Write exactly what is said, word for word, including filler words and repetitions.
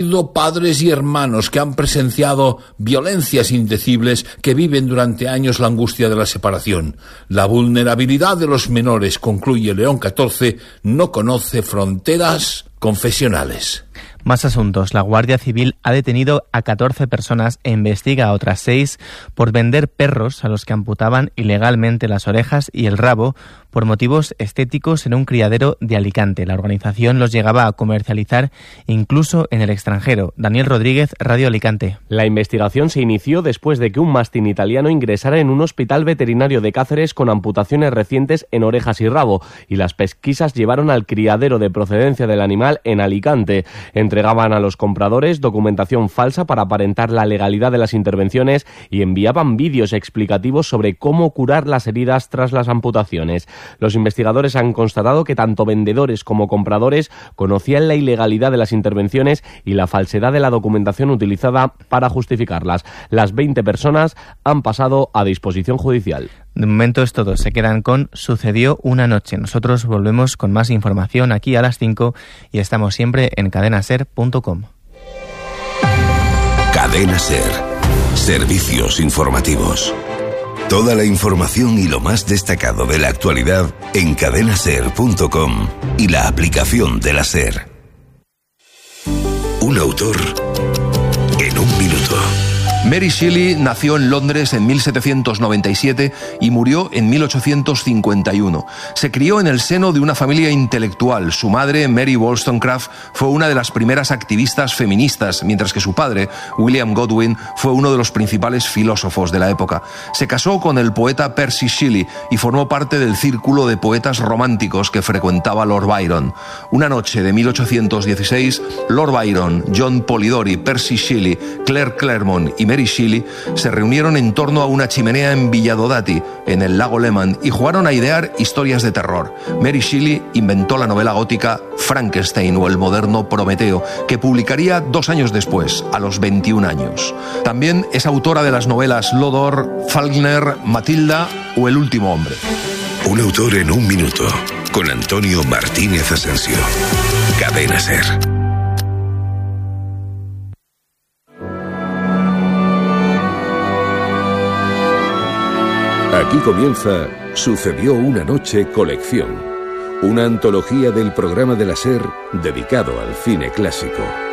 perdido padres y hermanos, que han presenciado violencias indecibles, que viven durante años la angustia de la separación. La vulnerabilidad de los menores, concluye León catorce, no conoce fronteras confesionales. Más asuntos. La Guardia Civil ha detenido a catorce personas e investiga a otras seis por vender perros a los que amputaban ilegalmente las orejas y el rabo por motivos estéticos en un criadero de Alicante. La organización los llegaba a comercializar incluso en el extranjero. Daniel Rodríguez, Radio Alicante. La investigación se inició después de que un mastín italiano ingresara en un hospital veterinario de Cáceres con amputaciones recientes en orejas y rabo, y las pesquisas llevaron al criadero de procedencia del animal en Alicante. Entregaban a los compradores documentación falsa para aparentar la legalidad de las intervenciones y enviaban vídeos explicativos sobre cómo curar las heridas tras las amputaciones. Los investigadores han constatado que tanto vendedores como compradores conocían la ilegalidad de las intervenciones y la falsedad de la documentación utilizada para justificarlas. Las veinte personas han pasado a disposición judicial. De momento es todo. Se quedan con Sucedió una noche. Nosotros volvemos con más información aquí a las cinco y estamos siempre en cadena ser punto com. Cadena Ser. Servicios informativos. Toda la información y lo más destacado de la actualidad en cadena ser punto com y la aplicación de la SER. Un autor en un minuto. Mary Shelley nació en Londres en mil setecientos noventa y siete y murió en mil ochocientos cincuenta y uno. Se crió en el seno de una familia intelectual. Su madre, Mary Wollstonecraft, fue una de las primeras activistas feministas, mientras que su padre, William Godwin, fue uno de los principales filósofos de la época. Se casó con el poeta Percy Shelley y formó parte del círculo de poetas románticos que frecuentaba Lord Byron. Una noche de mil ochocientos dieciséis, Lord Byron, John Polidori, Percy Shelley, Claire Claremont y Mary Shelley se reunieron en torno a una chimenea en Villadodati, en el lago Leman, y jugaron a idear historias de terror. Mary Shelley inventó la novela gótica Frankenstein o el moderno Prometeo, que publicaría dos años después, a los veintiún años. También es autora de las novelas Lodor, Faulkner, Matilda o El último hombre. Un autor en un minuto, con Antonio Martínez Asensio. Cadena Ser. Aquí comienza Sucedió una noche colección, una antología del programa de la SER dedicado al cine clásico.